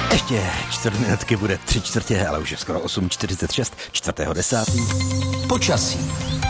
Ještě 4 minutky bude 3/4, ale už je skoro 8:46, 4.10. Počasí.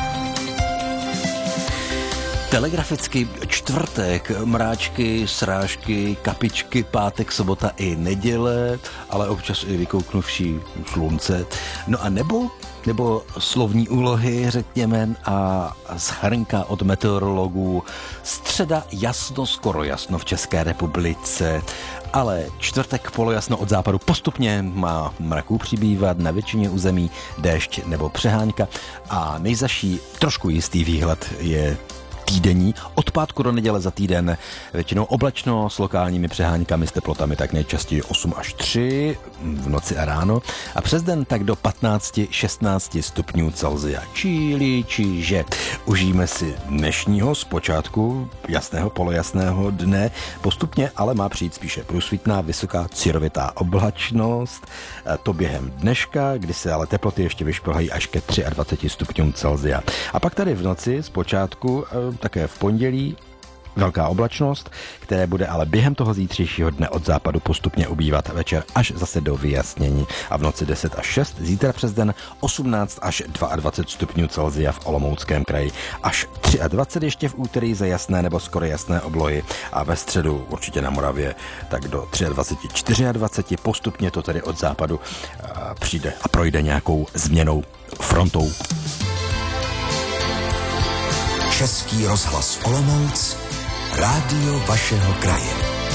Telegraficky čtvrtek, mráčky, srážky, kapičky, pátek, sobota i neděle, ale občas i vykouknuvší slunce. No a nebo slovní úlohy, řekněme, a shrnka od meteorologů. Středa jasno, skoro jasno v České republice, ale čtvrtek polojasno od západu postupně má mraků přibývat, na většině území déšť nebo přehánka a nejzazší trošku jistý výhled je týdenní. Od pátku do neděle za týden většinou oblačno s lokálními přeháňkami s teplotami tak nejčastěji 8 až 3 v noci a ráno a přes den tak do 15-16 stupňů Celsia. Čiže užijeme si dnešního zpočátku jasného polojasného dne. Postupně ale má přijít spíše průsvitná, vysoká círovitá oblačnost. To během dneška, kdy se ale teploty ještě vyšplhají až ke 23 stupňům Celsia. A pak tady v noci zpočátku také v pondělí velká oblačnost, které bude ale během toho zítřejšího dne od západu postupně ubývat večer až zase do vyjasnění. A v noci 10 až 6, zítra přes den 18 až 22 stupňů Celsia v Olomouckém kraji. Až 23 ještě v úterý za jasné nebo skoro jasné oblohy a ve středu určitě na Moravě tak do 23, 24. Postupně to tedy od západu přijde a projde nějakou změnou frontou. Český rozhlas Olomouc, rádio vašeho kraje.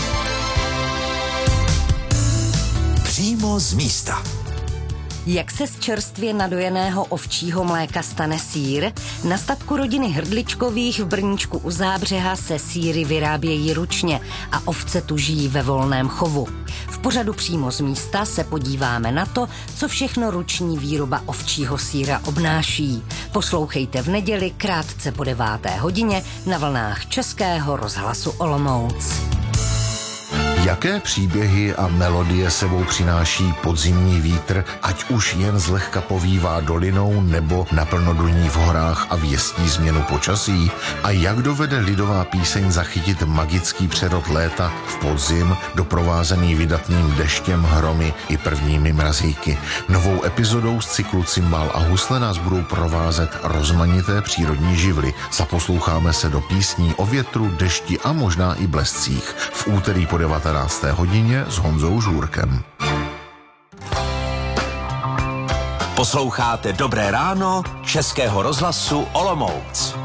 Přímo z místa. Jak se z čerstvě nadojeného ovčího mléka stane sýr? Na statku rodiny Hrdličkových v Brníčku u Zábřeha se sýry vyrábějí ručně a ovce tu žijí ve volném chovu. V pořadu Přímo z místa se podíváme na to, co všechno ruční výroba ovčího sýra obnáší. Poslouchejte v neděli krátce po 9. hodině na vlnách Českého rozhlasu Olomouc. Jaké příběhy a melodie sebou přináší podzimní vítr, ať už jen zlehka povívá dolinou nebo naplno duní v horách a věstí změnu počasí? A jak dovede lidová píseň zachytit magický přerod léta v podzim, doprovázený vydatným deštěm, hromy i prvními mrazíky? Novou epizodou z cyklu Cymbál a husle nás budou provázet rozmanité přírodní živly. Zaposloucháme se do písní o větru, dešti a možná i blescích. V úterý po 19. hodině s Honzou Žůrkem. Posloucháte Dobré ráno Českého rozhlasu Olomouc.